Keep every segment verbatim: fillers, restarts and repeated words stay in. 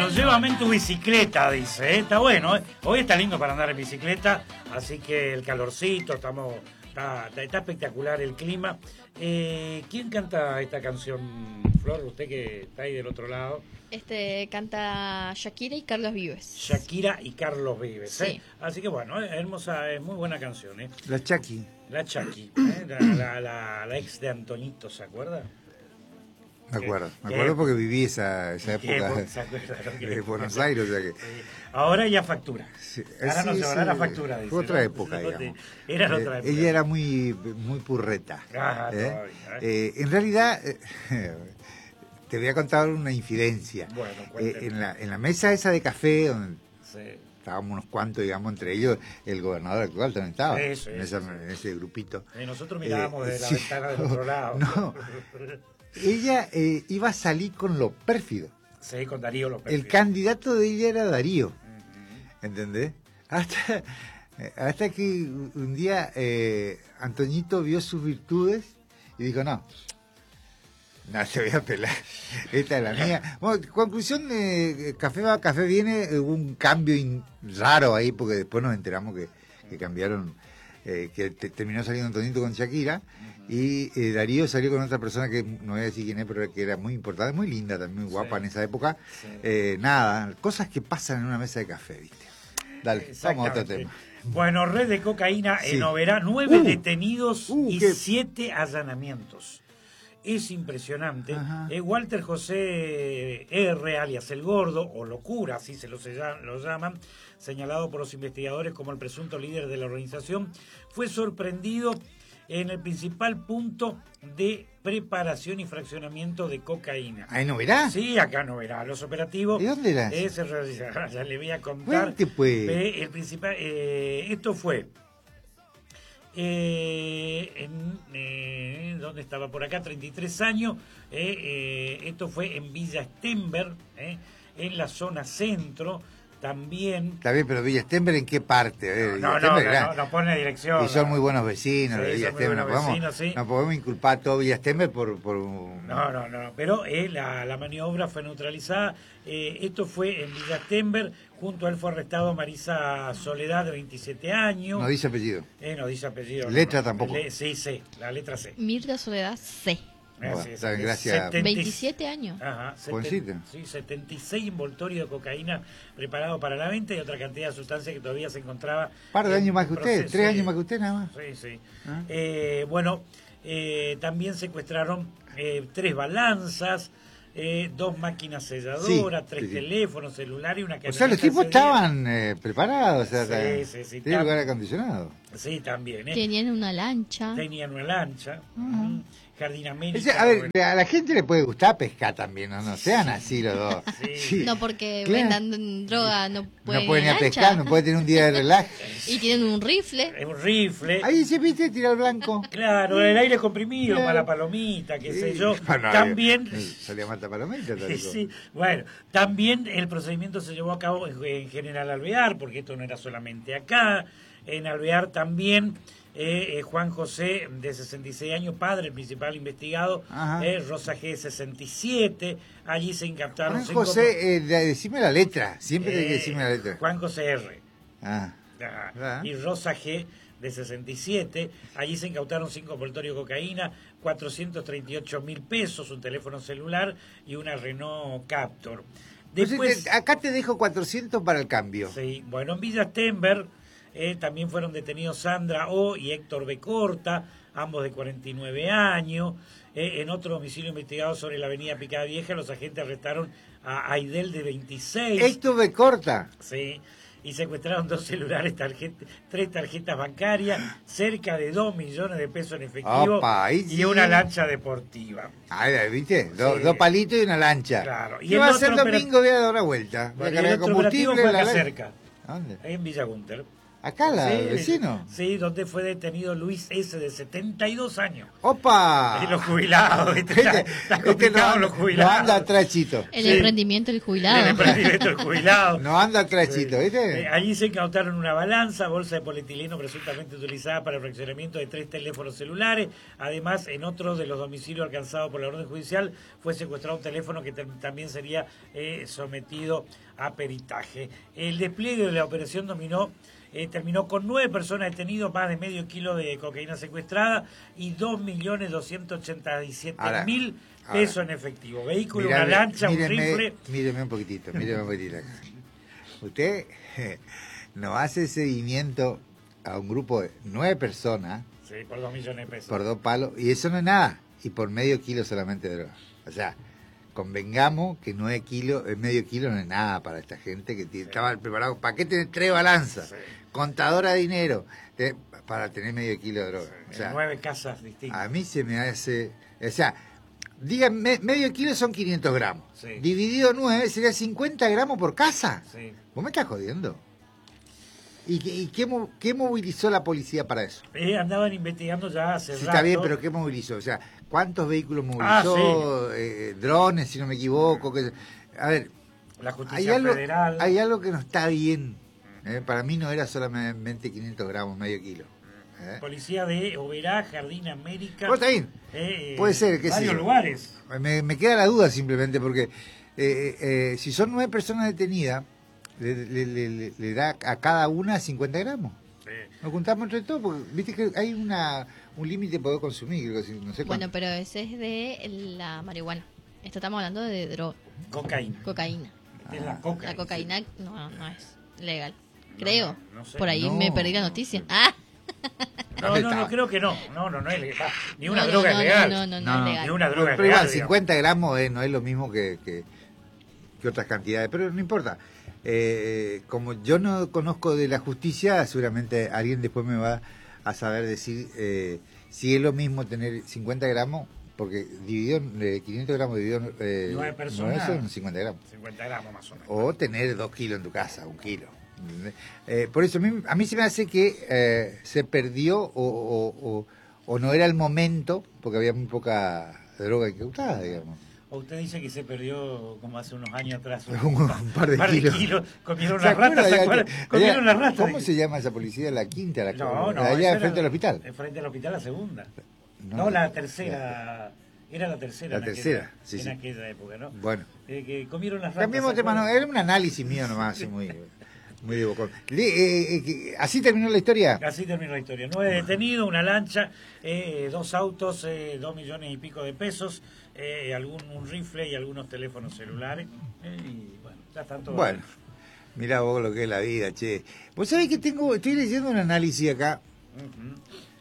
Bueno, llévame en tu bicicleta, dice. ¿eh? Está bueno, ¿eh? Hoy está lindo para andar en bicicleta, así que el calorcito, estamos, está, está, está espectacular el clima. Eh, ¿Quién canta esta canción, Flor? Usted que está ahí del otro lado. Este canta Shakira y Carlos Vives. Shakira y Carlos Vives. Sí. ¿eh? Así que bueno, es hermosa, es muy buena canción. ¿eh? La Chaki. La Chaki, ¿eh? la, la, la, la ex de Antoñito, ¿se acuerda? Me acuerdo, me ¿Qué? acuerdo porque viví esa, esa ¿Qué? época ¿Se acuerda lo que de le- Buenos Aires, o sea que... Sí. Ahora ya factura. Sí, Ahora no sí, se va a dar sí, la factura. Dice, fue otra ¿no? época, digamos. Era Eh, otra época. Ella era muy, muy purreta. Ah, ¿eh? todavía, ¿eh? Eh, en realidad, eh, te voy a contar una infidencia. Bueno, Eh, cuénteme. en, la, en la mesa esa de café, donde Sí. estábamos unos cuantos, digamos, entre ellos, el gobernador actual también estaba, Sí, sí, en, esa- sí, sí. en ese grupito. Y nosotros mirábamos Eh, de la sí. ventana del otro lado. No. Ella eh, iba a salir con lo pérfido. Sí, con Darío López. El candidato de ella era Darío. ¿Entendés? Hasta, hasta que un día eh, Antoñito vio sus virtudes y dijo, no, no te voy a pelar, esta es la mía. Bueno, conclusión, eh, Café va, Café viene, hubo un cambio in- raro ahí, porque después nos enteramos que, que cambiaron, eh, que te- terminó saliendo Antoñito con Shakira, y eh, Darío salió con otra persona que no voy a decir quién es, pero que era muy importante, muy linda también, muy guapa Sí. en esa época. Sí. Eh, nada, cosas que pasan en una mesa de café, ¿viste? Dale, vamos a otro Exactamente. tema. Bueno, red de cocaína Sí. en Oberá, nueve Uh, detenidos uh, y qué- siete allanamientos. Es impresionante. Ajá. Eh, Walter José R., alias El Gordo, o Locura, así se lo, se llama- lo llaman, señalado por los investigadores como el presunto líder de la organización, fue sorprendido en el principal punto de preparación y fraccionamiento de cocaína. ¿Ahí no verás? Sí, acá no verá. Los operativos. ¿Y dónde era? Es en realidad, ya le voy a contar. Cuente, pues. Eh, el principal, eh, esto fue. Eh, en, eh, ¿Dónde estaba? Por acá, treinta y tres años. eh, eh, esto fue en Villa Stenberg, eh, en la zona centro. También. Está bien, pero Villa Stenberg, ¿en qué parte? A ver, No, Villa no, Stenberg, no, gran- no, no pone dirección. Y son no. muy buenos vecinos Sí, de Villa son muy Stenberg. No buenos podemos, vecinos, sí. no podemos inculpar a todo Villa Stenberg por... por un- No, no, no, pero eh, la, la maniobra fue neutralizada. Eh, esto fue en Villa Stenberg. Junto a él fue arrestado Marisa Soledad, de veintisiete años. No dice apellido. Eh, no dice apellido. Letra no. tampoco. Le- sí, C, la letra C. Mirta Soledad C. Bueno, Así es. está bien, gracias. setenta y- veintisiete años. Ajá, Jovencita. seten- sí, setenta y seis envoltorios de cocaína preparados para la venta y otra cantidad de sustancias que todavía se encontraba. Un par de en años más que usted, proceso. tres Sí. años más que usted nada más. Sí, sí. ¿Ah? Eh, bueno, eh, también secuestraron eh, tres balanzas, eh, dos máquinas selladoras, Sí, tres sí, sí. teléfonos, celulares y una O camioneta. sea, los tipos sedera. estaban eh, preparados. O sea, Sí, sí, sí, tiene tam- lugar acondicionado. Sí, también. ¿eh? Tenían una lancha. Tenían una lancha, ujú, Jardín América. O sea, a ver, bueno, a la gente le puede gustar pescar también, ¿no? No sean así los dos. Sí. Sí. No porque Claro. vendan droga no pueden, No pueden ir a lancha. pescar, no pueden tener un día de relax. Y tienen un rifle. es un rifle. Ahí se viste tirar blanco. Claro, el aire comprimido Claro. para la palomita, qué sé Sí. yo. Bueno, También. eh, salía Marta Palomita. tal Sí, cosa. sí. Bueno, también el procedimiento se llevó a cabo en, en General Alvear, porque esto no era solamente acá. En Alvear también eh, eh, Juan José, de sesenta y seis años, padre, el principal investigado, Ajá. eh, Rosa G, sesenta y siete. Allí se incaptaron Juan cinco- José, eh, decime la letra. Siempre eh, hay que decirme la letra. Juan José R. Ah. Ah, Ah. y Rosa G, de sesenta y siete. Allí se incautaron cinco envoltorios de cocaína, cuatrocientos treinta y ocho mil pesos, un teléfono celular y una Renault Captor. Después, Entonces, acá te dejo cuatrocientos para el cambio. sí, bueno, en Villa Stenberg eh, también fueron detenidos Sandra O y Héctor B. Corta, ambos de cuarenta y nueve años. Eh, en otro domicilio investigado sobre la avenida Picada Vieja, los agentes arrestaron a Aidel, de veintiséis. Esto me corta. Sí, y secuestraron dos celulares, tarjet- tres tarjetas bancarias, cerca de dos millones de pesos en efectivo Opa, ahí y sí. una lancha deportiva. Ah, ¿viste? Do- Sí. Dos palitos y una lancha. Claro. Y ¿Qué el va a hacer otro domingo? Voy a dar una vuelta. Voy a Bueno, y el cargar otro operativo combustible fue en la acá lancha. cerca, ¿A dónde? en Villa Gunter. Acá, la Sí, vecino. Sí, donde fue detenido Luis S., de setenta y dos años. ¡Opa! Y los jubilados, ¿viste? Está, está Este no complicado anda, los no jubilados. anda atrás, Chito. El Sí. emprendimiento del jubilado. El emprendimiento del jubilado. No anda atrás, Chito, ¿viste? Eh, allí se incautaron una balanza, bolsa de polietileno presuntamente utilizada para el fraccionamiento de tres teléfonos celulares. Además, en otro de los domicilios alcanzados por la orden judicial fue secuestrado un teléfono que tam- también sería eh, sometido a peritaje. El despliegue de la operación dominó Eh, terminó con nueve personas detenidas, más de medio kilo de cocaína secuestrada y dos millones doscientos ochenta y siete mil pesos en efectivo. Vehículo, Mirame, una lancha, míreme, un rifle. Míreme un poquitito, míreme un poquitito acá. Usted no hace seguimiento a un grupo de nueve personas Sí, por dos millones de pesos. por dos palos, y eso no es nada, y por medio kilo solamente de droga. O sea, convengamos que nueve kilos, eh, medio kilo no es nada para esta gente que tiene, sí. Estaba preparado. ¿Para qué tener tres balanzas? Sí. Contadora de dinero, eh, para tener medio kilo de droga. Sí, o sea, nueve casas distintas. A mí se me hace, o sea, digan, me, medio kilo son quinientos gramos. Sí. Dividido nueve sería cincuenta gramos por casa. Sí. ¿Vos me estás jodiendo? ¿Y, y qué, qué movilizó la policía para eso? Eh, andaban investigando ya hace Sí, rato. está bien, pero ¿qué movilizó? O sea, ¿cuántos vehículos movilizó? Ah, sí. eh, drones, si no me equivoco. Que, a ver, la justicia hay algo, federal. Hay algo que no está bien. Eh, para mí no era solamente quinientos gramos, medio kilo. Eh. Policía de Oberá, Jardín América. ¿Vos está bien? Eh, Puede ser, que varios sí. lugares. Me, me queda la duda simplemente porque eh, eh, si son nueve personas detenidas, le, le, le, le da a cada una cincuenta gramos. Sí. Nos juntamos entre todos, porque viste que hay una un límite para poder consumir, no sé cuánto. Bueno, pero ese es de la marihuana. Esto estamos hablando de droga. Cocaína. Cocaína. Ah. Es la cocaína. La cocaína no, no es legal. Creo. No, no, no sé. Por ahí no, me perdí la noticia. No. ¡Ah! No, no, no, creo que no. No, no, no es legal. Ni una no, droga no, es legal. No, no, no, no, no es legal. Ni una droga es pero legal. igual, cincuenta gramos eh, no es lo mismo que, que, que otras cantidades, pero no importa. Eh, como yo no conozco de la justicia, seguramente alguien después me va a saber decir eh, si es lo mismo tener cincuenta gramos, porque dividido eh, quinientos gramos dividido eh, nueve personas, no son cincuenta gramos. cincuenta gramos más o menos. O tener dos kilos en tu casa, un kilo. Eh, por eso a mí, a mí se me hace que eh, se perdió o, o, o, o no era el momento, porque había muy poca droga incautada, digamos. O usted dice que se perdió como hace unos años atrás un, un par de, un par de kilos. kilos. Comieron ¿Se las ratas, ¿se acuerda? acuerdan? Comieron las ratas. ¿Cómo se llama esa policía? ¿La quinta? La, no, no, allá enfrente del hospital. Enfrente del hospital, la segunda. No, no la tercera. Era la tercera. La en tercera, aquella, sí, en sí. aquella época, ¿no? Bueno. Eh, que comieron las ratas. Cambiemos tema, no, era un análisis mío nomás, así muy... Muy de bocón. Eh, eh, ¿Así terminó la historia? Así terminó la historia. Nueve detenidos, una lancha, eh, dos autos, eh, dos millones y pico de pesos, eh, algún un rifle y algunos teléfonos celulares. Eh, y bueno, ya están todos. Bueno, mirá vos lo que es la vida, che. Vos sabés que tengo, estoy leyendo un análisis acá, uh-huh.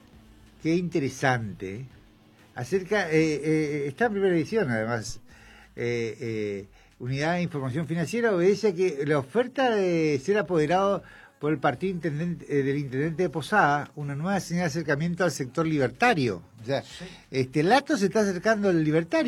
Qué interesante, acerca, eh, eh, está en primera edición además, eh, eh, Unidad de Información Financiera obedece a que la oferta de ser apoderado por el partido intendente, eh, del intendente de Posada, una nueva señal de acercamiento al sector libertario. O sea, sí. este Lato se está acercando al libertario.